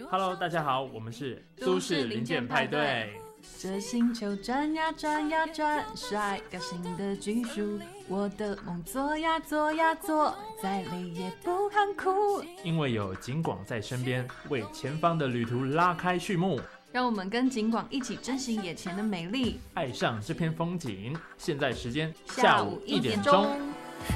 Hello， 大家好，我们是都市零件派对。 这星球转呀转呀转，甩个新的技术。我的梦做呀做呀做，再累也不喊苦。 因为有景广在身边，为前方的旅途拉开序幕。 让我们跟景广一起珍惜眼前的美丽， 爱上这片风景。现在时间下午1点钟。